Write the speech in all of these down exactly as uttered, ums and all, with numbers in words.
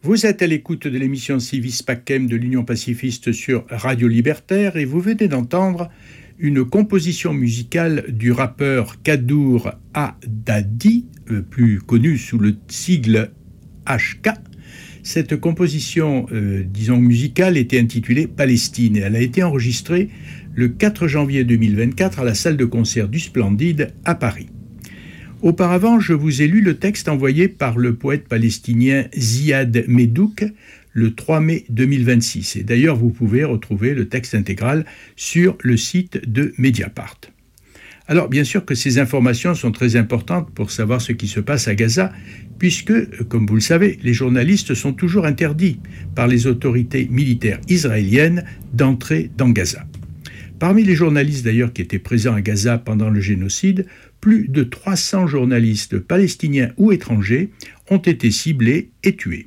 Vous êtes à l'écoute de l'émission Civis Pacem de l'Union pacifiste sur Radio Libertaire et vous venez d'entendre une composition musicale du rappeur Kadour Haddadi, plus connu sous le sigle H K. Cette composition, euh, disons musicale, était intitulée Palestine et elle a été enregistrée le quatre janvier deux mille vingt-quatre à la salle de concert du Splendide à Paris. Auparavant, je vous ai lu le texte envoyé par le poète palestinien Ziad Medouk le trois mai deux mille vingt-six. Et d'ailleurs, vous pouvez retrouver le texte intégral sur le site de Mediapart. Alors, bien sûr que ces informations sont très importantes pour savoir ce qui se passe à Gaza, puisque, comme vous le savez, les journalistes sont toujours interdits par les autorités militaires israéliennes d'entrer dans Gaza. Parmi les journalistes d'ailleurs qui étaient présents à Gaza pendant le génocide, plus de trois cents journalistes palestiniens ou étrangers ont été ciblés et tués.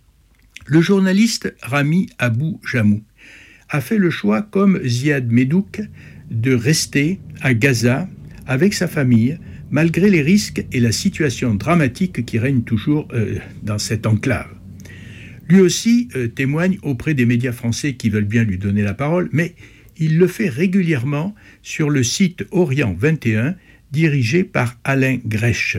Le journaliste Rami Abou Jamou a fait le choix, comme Ziad Medouk, de rester à Gaza avec sa famille, malgré les risques et la situation dramatique qui règne toujours euh, dans cette enclave. Lui aussi euh, témoigne auprès des médias français qui veulent bien lui donner la parole, mais il le fait régulièrement sur le site Orient vingt et un, dirigé par Alain Grèche.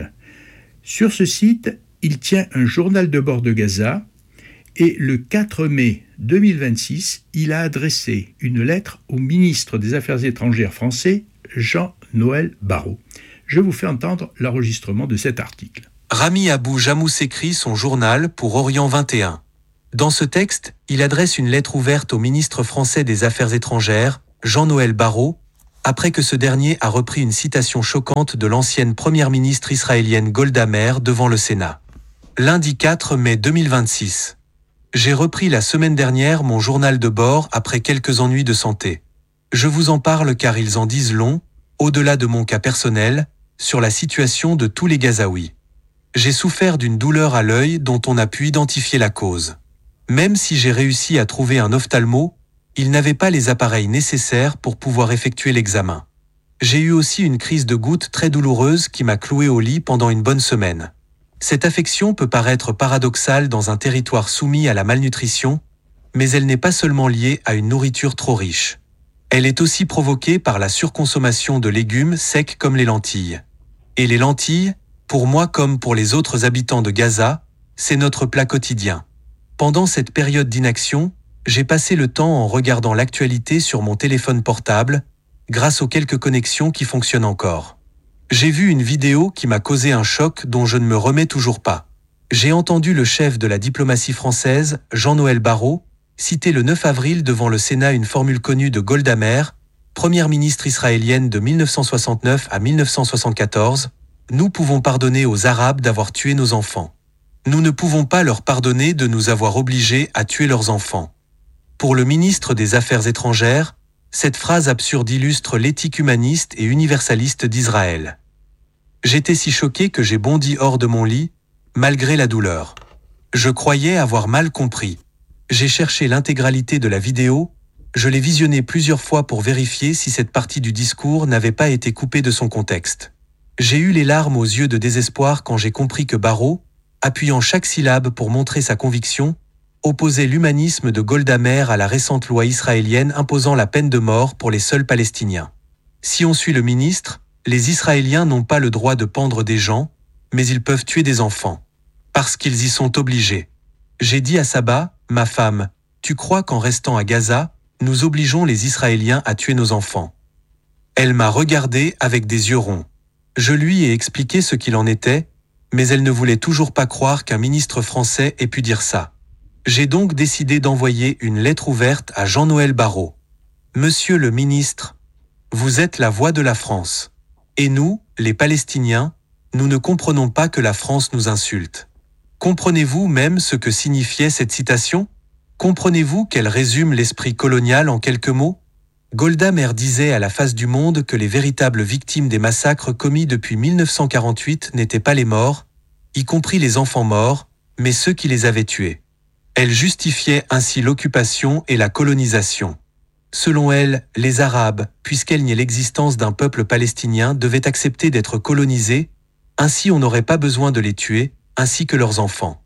Sur ce site, il tient un journal de bord de Gaza et le quatre mai deux mille vingt-six, il a adressé une lettre au ministre des Affaires étrangères français, Jean-Noël Barrot. Je vous fais entendre l'enregistrement de cet article. Rami Abou Jamou écrit son journal pour Orient vingt et un. Dans ce texte, il adresse une lettre ouverte au ministre français des Affaires étrangères, Jean-Noël Barrot, après que ce dernier a repris une citation choquante de l'ancienne première ministre israélienne Golda Meir devant le Sénat. Lundi quatre mai deux mille vingt-six. J'ai repris la semaine dernière mon journal de bord après quelques ennuis de santé. Je vous en parle car ils en disent long, au-delà de mon cas personnel, sur la situation de tous les Gazaouis. J'ai souffert d'une douleur à l'œil dont on a pu identifier la cause. Même si j'ai réussi à trouver un ophtalmo, il n'avait pas les appareils nécessaires pour pouvoir effectuer l'examen. J'ai eu aussi une crise de goutte très douloureuse qui m'a cloué au lit pendant une bonne semaine. Cette affection peut paraître paradoxale dans un territoire soumis à la malnutrition, mais elle n'est pas seulement liée à une nourriture trop riche. Elle est aussi provoquée par la surconsommation de légumes secs comme les lentilles. Et les lentilles, pour moi comme pour les autres habitants de Gaza, c'est notre plat quotidien. Pendant cette période d'inaction, j'ai passé le temps en regardant l'actualité sur mon téléphone portable, grâce aux quelques connexions qui fonctionnent encore. J'ai vu une vidéo qui m'a causé un choc dont je ne me remets toujours pas. J'ai entendu le chef de la diplomatie française, Jean-Noël Barrot, citer le neuf avril devant le Sénat une formule connue de Golda Meir, première ministre israélienne de mille neuf cent soixante-neuf à mille neuf cent soixante-quatorze, « Nous pouvons pardonner aux Arabes d'avoir tué nos enfants. Nous ne pouvons pas leur pardonner de nous avoir obligés à tuer leurs enfants. » Pour le ministre des Affaires étrangères, cette phrase absurde illustre l'éthique humaniste et universaliste d'Israël. J'étais si choqué que j'ai bondi hors de mon lit, malgré la douleur. Je croyais avoir mal compris. J'ai cherché l'intégralité de la vidéo, je l'ai visionnée plusieurs fois pour vérifier si cette partie du discours n'avait pas été coupée de son contexte. J'ai eu les larmes aux yeux de désespoir quand j'ai compris que Barrot, appuyant chaque syllabe pour montrer sa conviction, opposait l'humanisme de Golda Meir à la récente loi israélienne imposant la peine de mort pour les seuls Palestiniens. Si on suit le ministre, les Israéliens n'ont pas le droit de pendre des gens, mais ils peuvent tuer des enfants. Parce qu'ils y sont obligés. J'ai dit à Saba, ma femme, tu crois qu'en restant à Gaza, nous obligeons les Israéliens à tuer nos enfants? Elle m'a regardé avec des yeux ronds. Je lui ai expliqué ce qu'il en était, mais elle ne voulait toujours pas croire qu'un ministre français ait pu dire ça. J'ai donc décidé d'envoyer une lettre ouverte à Jean-Noël Barrot. Monsieur le ministre, vous êtes la voix de la France. Et nous, les Palestiniens, nous ne comprenons pas que la France nous insulte. Comprenez-vous même ce que signifiait cette citation? Comprenez-vous qu'elle résume l'esprit colonial en quelques mots? Golda Meir disait à la face du monde que les véritables victimes des massacres commis depuis mille neuf cent quarante-huit n'étaient pas les morts, y compris les enfants morts, mais ceux qui les avaient tués. Elle justifiait ainsi l'occupation et la colonisation. Selon elle, les Arabes, puisqu'elle niait l'existence d'un peuple palestinien, devaient accepter d'être colonisés, ainsi on n'aurait pas besoin de les tuer, ainsi que leurs enfants.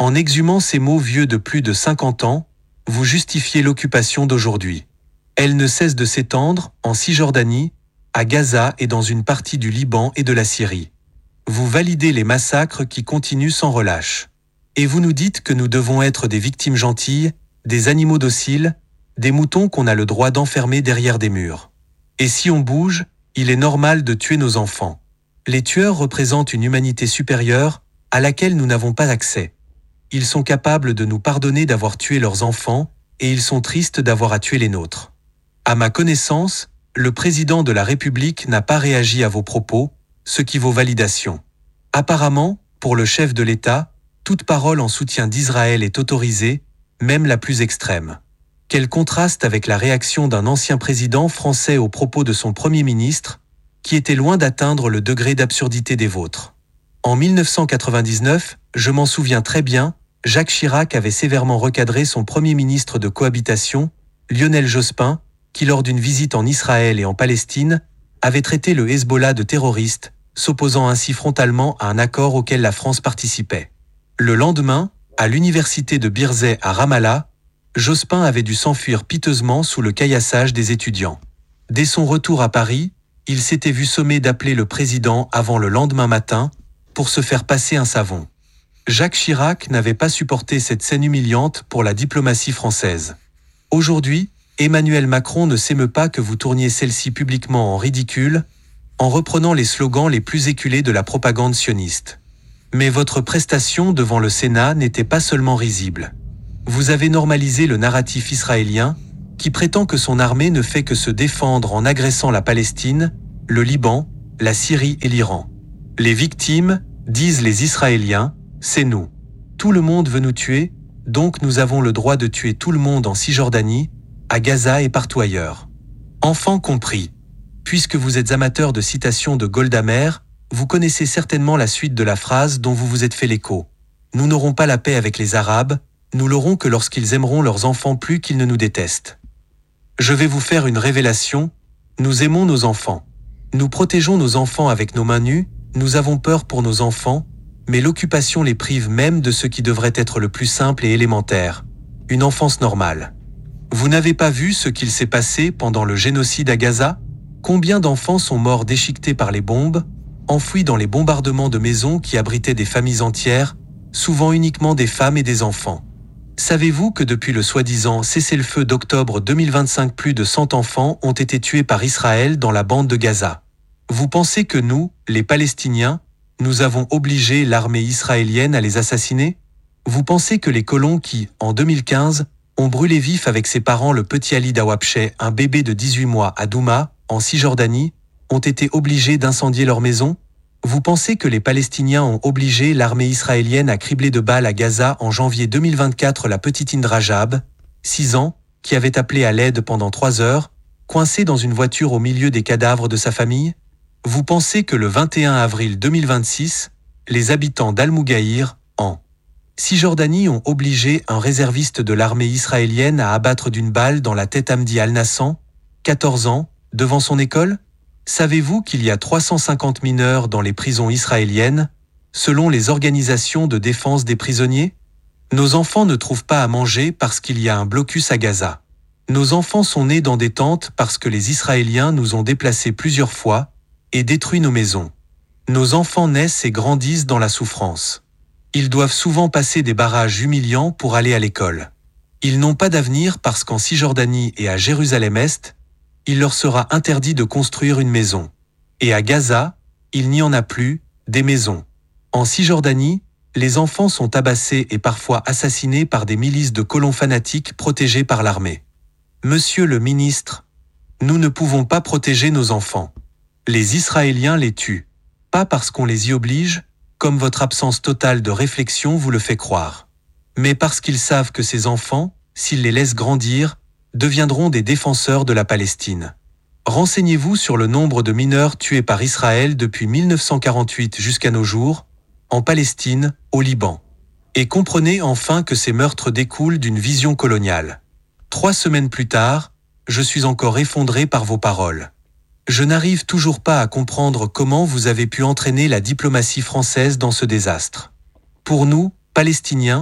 En exhumant ces mots vieux de plus de cinquante ans, vous justifiez l'occupation d'aujourd'hui. Elle ne cesse de s'étendre, en Cisjordanie, à Gaza et dans une partie du Liban et de la Syrie. Vous validez les massacres qui continuent sans relâche. Et vous nous dites que nous devons être des victimes gentilles, des animaux dociles, des moutons qu'on a le droit d'enfermer derrière des murs. Et si on bouge, il est normal de tuer nos enfants. Les tueurs représentent une humanité supérieure à laquelle nous n'avons pas accès. Ils sont capables de nous pardonner d'avoir tué leurs enfants et ils sont tristes d'avoir à tuer les nôtres. À ma connaissance, le président de la République n'a pas réagi à vos propos, ce qui vaut validation. Apparemment, pour le chef de l'État, toute parole en soutien d'Israël est autorisée, même la plus extrême. Quel contraste avec la réaction d'un ancien président français aux propos de son Premier ministre, qui était loin d'atteindre le degré d'absurdité des vôtres. En mille neuf cent quatre-vingt-dix-neuf, je m'en souviens très bien, Jacques Chirac avait sévèrement recadré son Premier ministre de cohabitation, Lionel Jospin, qui lors d'une visite en Israël et en Palestine, avait traité le Hezbollah de terroriste, s'opposant ainsi frontalement à un accord auquel la France participait. Le lendemain, à l'université de Birzeh à Ramallah, Jospin avait dû s'enfuir piteusement sous le caillassage des étudiants. Dès son retour à Paris, il s'était vu sommé d'appeler le président avant le lendemain matin pour se faire passer un savon. Jacques Chirac n'avait pas supporté cette scène humiliante pour la diplomatie française. Aujourd'hui, Emmanuel Macron ne s'émeut pas que vous tourniez celle-ci publiquement en ridicule, en reprenant les slogans les plus éculés de la propagande sioniste. Mais votre prestation devant le Sénat n'était pas seulement risible. Vous avez normalisé le narratif israélien, qui prétend que son armée ne fait que se défendre en agressant la Palestine, le Liban, la Syrie et l'Iran. Les victimes, disent les Israéliens, c'est nous. Tout le monde veut nous tuer, donc nous avons le droit de tuer tout le monde en Cisjordanie, à Gaza et partout ailleurs. Enfants compris. Puisque vous êtes amateur de citations de Golda Meir, vous connaissez certainement la suite de la phrase dont vous vous êtes fait l'écho. Nous n'aurons pas la paix avec les Arabes, nous l'aurons que lorsqu'ils aimeront leurs enfants plus qu'ils ne nous détestent. Je vais vous faire une révélation, nous aimons nos enfants. Nous protégeons nos enfants avec nos mains nues, nous avons peur pour nos enfants, mais l'occupation les prive même de ce qui devrait être le plus simple et élémentaire, une enfance normale. Vous n'avez pas vu ce qu'il s'est passé pendant le génocide à Gaza ? Combien d'enfants sont morts déchiquetés par les bombes, enfouis dans les bombardements de maisons qui abritaient des familles entières, souvent uniquement des femmes et des enfants. Savez-vous que depuis le soi-disant cessez-le-feu d'octobre deux mille vingt-cinq, plus de cent enfants ont été tués par Israël dans la bande de Gaza? Vous pensez que nous, les Palestiniens, nous avons obligé l'armée israélienne à les assassiner? Vous pensez que les colons qui, en deux mille quinze, ont brûlé vif avec ses parents le petit Ali Dawabsheh, un bébé de dix-huit mois à Douma, en Cisjordanie, ont été obligés d'incendier leur maison? Vous pensez que les Palestiniens ont obligé l'armée israélienne à cribler de balles à Gaza en janvier deux mille vingt-quatre la petite Indra Jab, six ans, qui avait appelé à l'aide pendant trois heures, coincée dans une voiture au milieu des cadavres de sa famille? Vous pensez que le vingt et un avril deux mille vingt-six, les habitants d'Al-Mougaïr, en Cisjordanie, ont obligé un réserviste de l'armée israélienne à abattre d'une balle dans la tête Hamdi Al-Nassan, quatorze ans, devant son école? Savez-vous qu'il y a trois cent cinquante mineurs dans les prisons israéliennes, selon les organisations de défense des prisonniers? Nos enfants ne trouvent pas à manger parce qu'il y a un blocus à Gaza. Nos enfants sont nés dans des tentes parce que les Israéliens nous ont déplacés plusieurs fois et détruit nos maisons. Nos enfants naissent et grandissent dans la souffrance. Ils doivent souvent passer des barrages humiliants pour aller à l'école. Ils n'ont pas d'avenir parce qu'en Cisjordanie et à Jérusalem-Est, il leur sera interdit de construire une maison. Et à Gaza, il n'y en a plus, des maisons. En Cisjordanie, les enfants sont tabassés et parfois assassinés par des milices de colons fanatiques protégés par l'armée. Monsieur le ministre, nous ne pouvons pas protéger nos enfants. Les Israéliens les tuent. Pas parce qu'on les y oblige, comme votre absence totale de réflexion vous le fait croire. Mais parce qu'ils savent que ces enfants, s'ils les laissent grandir, deviendront des défenseurs de la Palestine. Renseignez-vous sur le nombre de mineurs tués par Israël depuis mille neuf cent quarante-huit jusqu'à nos jours, en Palestine, au Liban. Et comprenez enfin que ces meurtres découlent d'une vision coloniale. Trois semaines plus tard, je suis encore effondré par vos paroles. Je n'arrive toujours pas à comprendre comment vous avez pu entraîner la diplomatie française dans ce désastre. Pour nous, Palestiniens,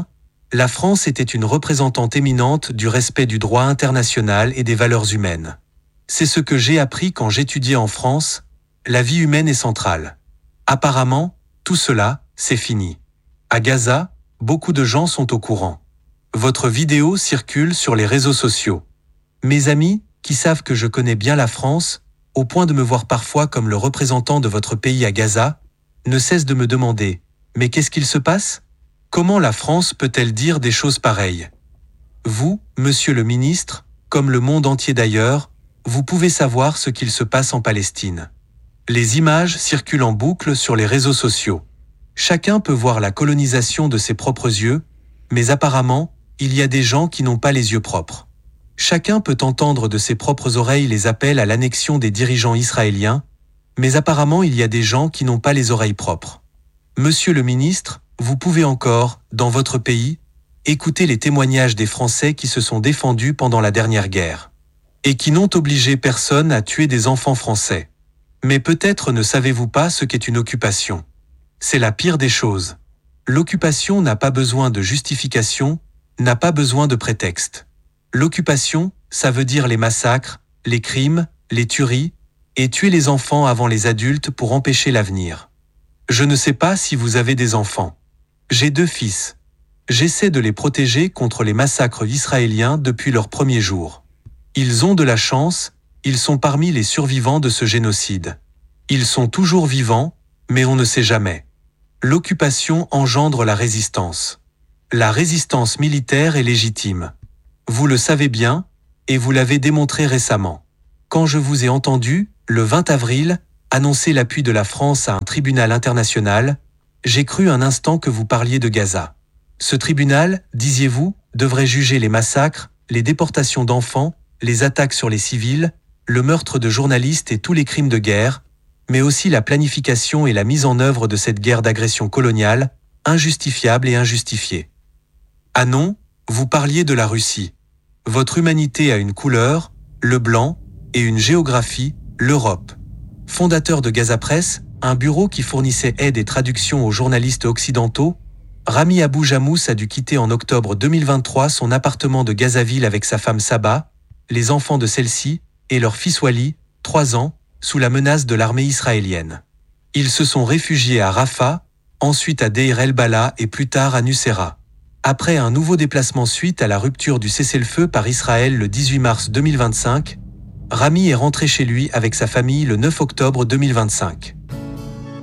La France était une représentante éminente du respect du droit international et des valeurs humaines. C'est ce que j'ai appris quand j'étudiais en France. La vie humaine est centrale. Apparemment, tout cela, c'est fini. À Gaza, beaucoup de gens sont au courant. Votre vidéo circule sur les réseaux sociaux. Mes amis, qui savent que je connais bien la France, au point de me voir parfois comme le représentant de votre pays à Gaza, ne cessent de me demander « Mais qu'est-ce qu'il se passe ? Comment la France peut-elle dire des choses pareilles ?» Vous, monsieur le ministre, comme le monde entier d'ailleurs, vous pouvez savoir ce qu'il se passe en Palestine. Les images circulent en boucle sur les réseaux sociaux. Chacun peut voir la colonisation de ses propres yeux, mais apparemment, il y a des gens qui n'ont pas les yeux propres. Chacun peut entendre de ses propres oreilles les appels à l'annexion des dirigeants israéliens, mais apparemment il y a des gens qui n'ont pas les oreilles propres. Monsieur le ministre, vous pouvez encore, dans votre pays, écouter les témoignages des Français qui se sont défendus pendant la dernière guerre, et qui n'ont obligé personne à tuer des enfants français. Mais peut-être ne savez-vous pas ce qu'est une occupation. C'est la pire des choses. L'occupation n'a pas besoin de justification, n'a pas besoin de prétexte. L'occupation, ça veut dire les massacres, les crimes, les tueries, et tuer les enfants avant les adultes pour empêcher l'avenir. Je ne sais pas si vous avez des enfants. J'ai deux fils. J'essaie de les protéger contre les massacres israéliens depuis leur premier jour. Ils ont de la chance, ils sont parmi les survivants de ce génocide. Ils sont toujours vivants, mais on ne sait jamais. L'occupation engendre la résistance. La résistance militaire est légitime. Vous le savez bien, et vous l'avez démontré récemment. Quand je vous ai entendu, le vingt avril, annoncer l'appui de la France à un tribunal international, j'ai cru un instant que vous parliez de Gaza. Ce tribunal, disiez-vous, devrait juger les massacres, les déportations d'enfants, les attaques sur les civils, le meurtre de journalistes et tous les crimes de guerre, mais aussi la planification et la mise en œuvre de cette guerre d'agression coloniale, injustifiable et injustifiée. Ah non, vous parliez de la Russie. Votre humanité a une couleur, le blanc, et une géographie, l'Europe. Fondateur de Gaza Press, un bureau qui fournissait aide et traduction aux journalistes occidentaux, Rami Abou Jamous a dû quitter en octobre deux mille vingt-trois son appartement de Gazaville avec sa femme Saba, les enfants de celle-ci, et leur fils Wali, trois ans, sous la menace de l'armée israélienne. Ils se sont réfugiés à Rafah, ensuite à Deir el-Bala et plus tard à Nusayra. Après un nouveau déplacement suite à la rupture du cessez-le-feu par Israël le dix-huit mars deux mille vingt-cinq, Rami est rentré chez lui avec sa famille le neuf octobre deux mille vingt-cinq.